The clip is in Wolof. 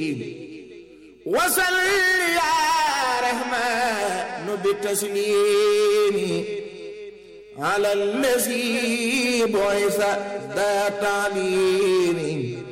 وصل يا رحمن بالتسليم على الذي بعث ذا تعليم